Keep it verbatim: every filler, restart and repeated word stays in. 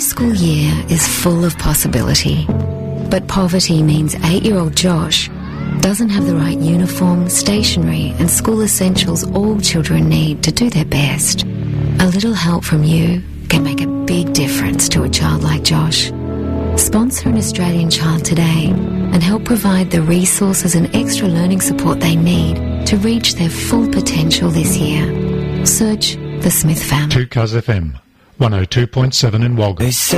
school year is full of possibility, but poverty means eight-year-old Josh doesn't have the right uniform, stationery and school essentials all children need to do their best. A little help from you can make a big difference to a child like Josh. Sponsor an Australian child today and help provide the resources and extra learning support they need to reach their full potential this year. Search the Smith Family. two Cuz F M, one oh two point seven in Walgett.